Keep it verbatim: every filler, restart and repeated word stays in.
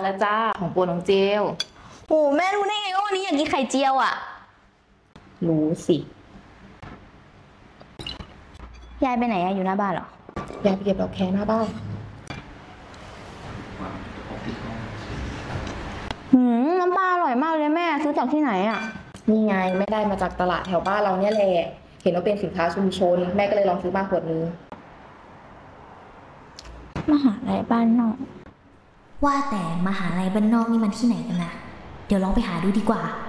แล้วจ้าของโปรน้องเจลโอ้แม่รู้ได้ไงว่าวันนี้อยากกินไข่เจียวอ่ะรู้สิยายไปไหนอะอยู่หน้าบ้านเหรอยายไปเก็บดอกแคหน้าบ้านหืมน้ำปลาอร่อยมากเลยแม่ซื้อจากที่ไหนอ่ะนี่ไงไม่ได้มาจากตลาดแถวบ้านเราเนี่ยแหละเห็นว่าเป็นสินค้าชุมชนแม่ก็เลยลองซื้อมาขวดนึงมหาลัยบ้านนอกว่าแต่มหาลัยบ้านนอกนี่มันที่ไหนกันนะเดี๋ยวลองไปหาดูดีกว่า